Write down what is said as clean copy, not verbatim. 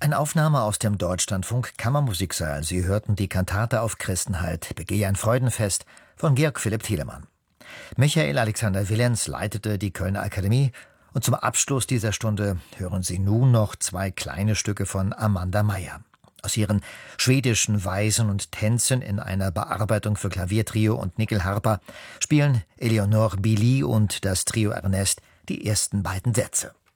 Eine Aufnahme aus dem Deutschlandfunk Kammermusiksaal. Sie hörten die Kantate auf Christenheit, begehe ein Freudenfest von Georg Philipp Telemann. Michael Alexander Willenz leitete die Kölner Akademie und zum Abschluss dieser Stunde hören Sie nun noch 2 kleine Stücke von Amanda Meyer. Aus ihren schwedischen Weisen und Tänzen in einer Bearbeitung für Klaviertrio und Nickelharper spielen Eleonore Billy und das Trio Ernest die ersten beiden Sätze.